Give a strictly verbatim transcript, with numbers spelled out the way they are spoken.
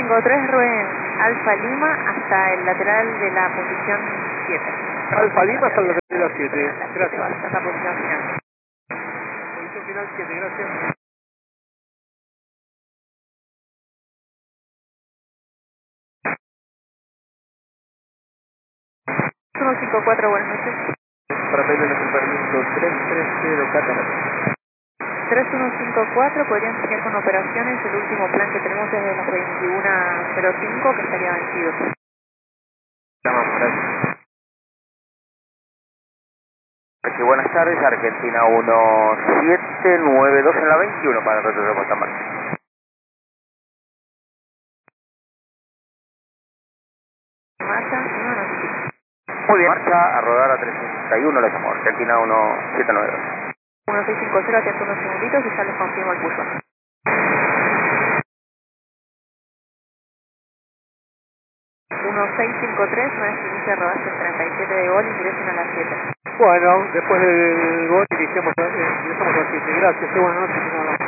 cinco tres, Rubén, Alfa Lima hasta el lateral de la posición siete. Alfa Lima hasta el lateral de la siete. Gracias. Hasta la posición final. Posición final siete, gracias. uno cinco cuatro, buenas noches. Para pedirle su permiso tres tres cero Catarata. tres uno cinco cuatro, podrían seguir con operaciones. El último plan que tenemos es de las veintiuno cero cinco, que estaría vencido. Llamamos, gracias. Sí, buenas tardes, Argentina uno siete nueve dos en la veintiuno para retorno de Marcha. Marcha, no, no sé. Muy bien, marcha a rodar a trescientos sesenta y uno, la llamó Argentina uno siete nueve dos. uno seis cinco cero, atento unos segunditos y ya les confirmo el curso. uno seis cinco tres, nuestra inicia rodaje treinta y siete de gol, ingresen a las siete. Bueno, después del gol iniciamos, eh, ingresamos a las siete. Gracias, buenas noches.